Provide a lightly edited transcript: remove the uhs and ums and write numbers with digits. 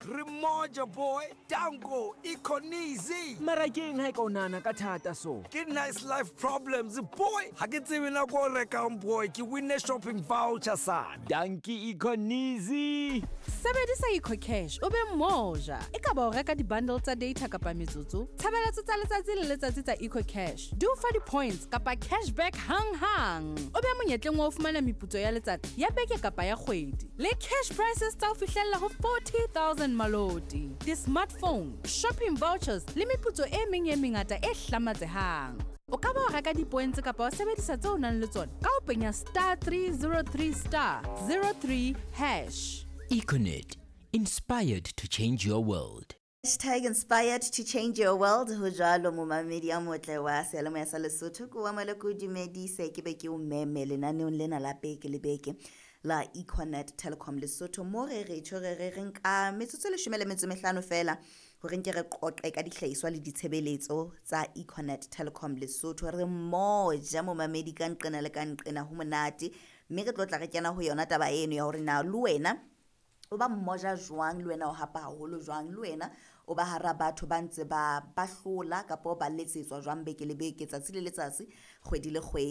Remoja boy, Dango, Ikonizi. Marakeng ha ka o nana ka thata so. Ke nice life problems boy. Ha ke tsebe na go reka boy, ke win shopping voucher sana. Dankie Ikonizi. Sebedisa EcoCash o be moja. E ka ba o reka di-bundle tsa data kapa metsotso. Tshebeletso tsa letsatsi le letsatsi tsa EcoCash. Di o fa di-points kapa cashback hang-hang. O be monyetleng wa ho fumana meputso ya letsatsi ya beke kapa ya kgwedi. Le cash prices tsa ho fihlella ho 40,000 maloti. Di-smartphone, shopping vouchers le meputso e meng e mengata e hlamatsehang. O ka ba o reka di-points kapa o sebedisa tseo nang le tsona ka ho penya *303*03#. Econet, inspired to change your world. #inspired to change your world. Ho jalo momamedi a motle wa sealemoya sa Lesotho ko wa mala ko dumedise ke be ke o meme lenaneong lena la beke le beke la Econet Telecom Lesotho mo re tshore re nka metsotso le 15 fela hore nke re qoqe ka dihlahiswa le ditshebeletso tsa Econet Telecom Lesotho re moja momamedi ka nqena le ka nqena ho monate mme re tlotla re kena ho yona taba eno ya hore na le wena o ba mmoja jwang le wena o hapa haholo jwang le wena o ba hara batho ba ntse ba hlola kapa ba letsetswa jwang beke le beke tsatsi le letsatsi kgwedi le kgwedi